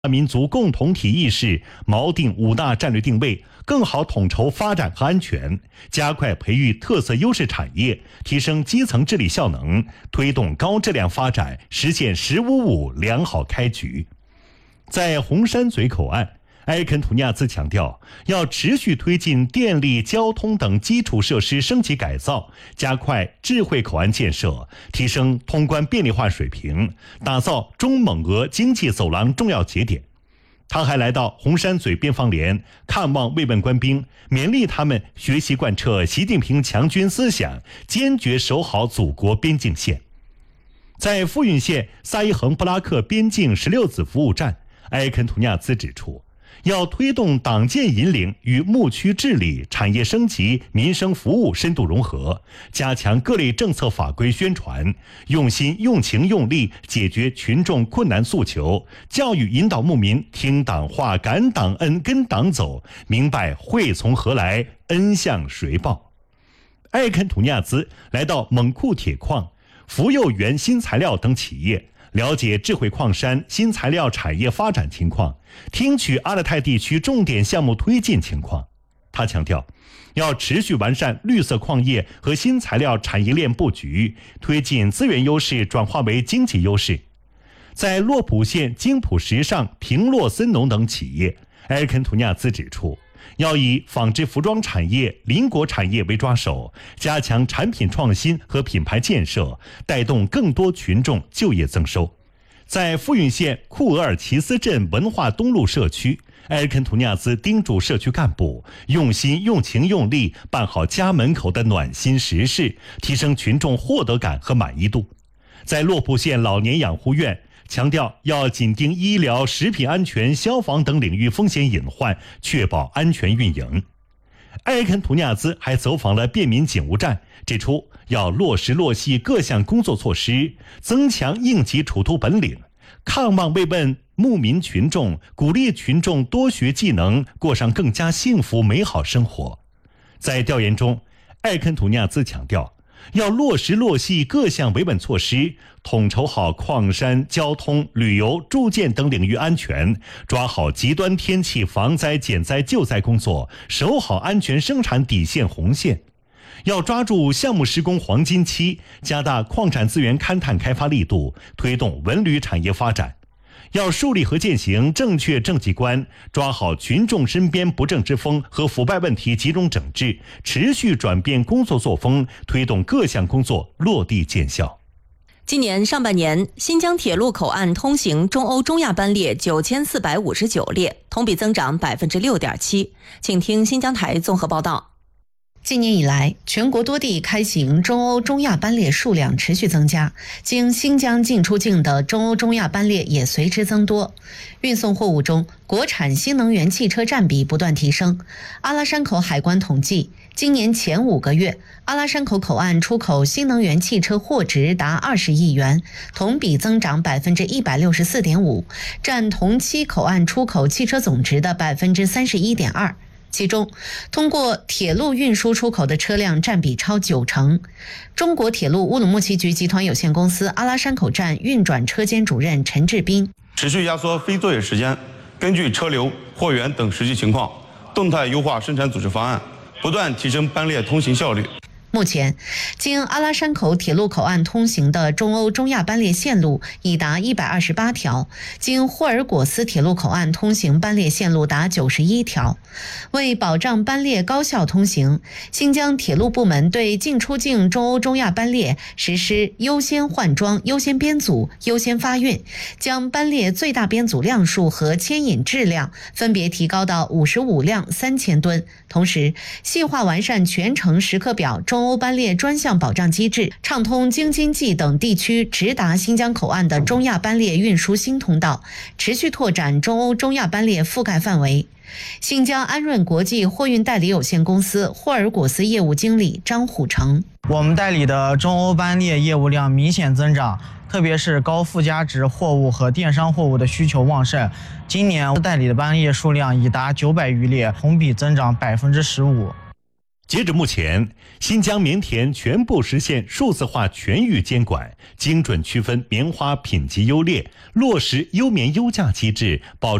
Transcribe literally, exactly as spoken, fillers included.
民族共同体意识，锚定五大战略定位，更好统筹发展和安全，加快培育特色优势产业，提升基层治理效能，推动高质量发展，实现“十五五”良好开局。在红山嘴口岸，埃肯图尼亚兹强调，要持续推进电力、交通等基础设施升级改造，加快智慧口岸建设，提升通关便利化水平，打造中蒙俄经济走廊重要节点。他还来到红山嘴边防连，看望慰问官兵，勉励他们学习贯彻习近平强军思想，坚决守好祖国边境线。在富蕴县萨伊恒布拉克边境十六子服务站，埃肯图尼亚兹指出，要推动党建引领与牧区治理、产业升级、民生服务深度融合，加强各类政策法规宣传，用心用情用力解决群众困难诉求，教育引导牧民听党话、感党恩、跟党走，明白惠从何来，恩向谁报。埃肯图尼亚兹来到蒙库铁矿、福佑源新材料等企业，了解智慧矿山新材料产业发展情况，听取阿勒泰地区重点项目推进情况。他强调，要持续完善绿色矿业和新材料产业链布局，推进资源优势转化为经济优势。在洛普县金普时尚、平洛森农等企业，埃肯图尼亚兹指出，要以纺织服装产业、邻国产业为抓手，加强产品创新和品牌建设，带动更多群众就业增收。在富蕴县库额尔齐斯镇文化东路社区，埃肯图尼亚兹叮嘱社区干部用心用情用力办好家门口的暖心实事，提升群众获得感和满意度。在洛普县老年养护院，强调要紧盯医疗、食品安全、消防等领域风险隐患，确保安全运营。埃肯图尼亚兹还走访了便民警务站，指出要落实落细各项工作措施，增强应急处突本领，看望慰问牧民群众，鼓励群众多学技能，过上更加幸福美好生活。在调研中，埃肯图尼亚兹强调，要落实落细各项维稳措施，统筹好矿山、交通、旅游、住建等领域安全，抓好极端天气防灾减灾救灾工作，守好安全生产底线红线。要抓住项目施工黄金期，加大矿产资源勘探开发力度，推动文旅产业发展。要树立和践行正确政绩观，抓好群众身边不正之风和腐败问题集中整治，持续转变工作作风，推动各项工作落地见效。 今年上半年，新疆铁路口岸通行中欧中亚班列九千四百五十九列，同比增长百分之六点七。请听新疆台综合报道。 今年以来，全国多地开行中欧中亚班列数量持续增加，经新疆进出境的中欧中亚班列也随之增多。运送货物中，国产新能源汽车占比不断提升。阿拉山口海关统计，今年前五个月，阿拉山口口岸出口新能源汽车货值达二十亿元，同比增长百分之一百六十四点五，占同期口岸出口汽车总值的百分之三十一点二。其中，通过铁路运输出口的车辆占比超九成。中国铁路乌鲁木齐局集团有限公司阿拉山口站运转车间主任陈志斌： 持续压缩非作业时间，根据车流、货源等实际情况，动态优化生产组织方案，不断提升班列通行效率。 目前，经阿拉山口铁路口岸通行的中欧中亚班列线路已达一百二十八条，经霍尔果斯铁路口岸通行班列线路达九十一条。为保障班列高效通行，新疆铁路部门对进出境中欧中亚班列实施优先换装、优先编组、优先发运，将班列最大编组辆数和牵引质量分别提高到五十五辆三千吨，同时细化完善全程时刻表中欧班列专项保障机制，畅通京津冀等地区直达新疆口岸的中亚班列运输新通道，持续拓展中欧中亚班列覆盖范围。新疆安润国际货运代理有限公司霍尔果斯业务经理张虎成： 我们代理的中欧班列业务量明显增长，特别是高附加值货物和电商货物的需求旺盛。今年代理的班列数量已达九百余列，同比增长百分之十五。 截至目前，新疆棉田全部实现数字化全域监管，精准区分棉花品级优劣，落实优棉优价机制，保